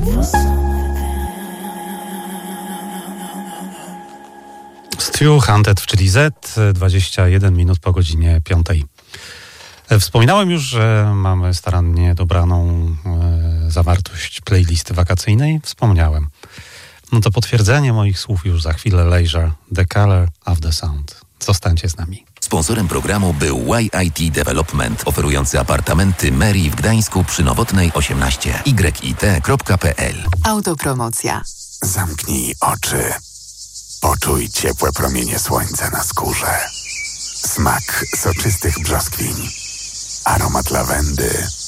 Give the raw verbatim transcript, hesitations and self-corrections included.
Stu Hunted w czyli Z, dwadzieścia jeden minut po godzinie piątej. Wspominałem już, że mamy starannie dobraną e, zawartość playlisty wakacyjnej. Wspomniałem. No to potwierdzenie moich słów już za chwilę. Leisure, The Color of the Sound. Zostańcie z nami. Sponsorem programu był Y I T Development, oferujący apartamenty Mary w Gdańsku przy Nowotnej osiemnaście. y i t kropka p l. Autopromocja. Zamknij oczy. Poczuj ciepłe promienie słońca na skórze. Smak soczystych brzoskwiń. Aromat lawendy.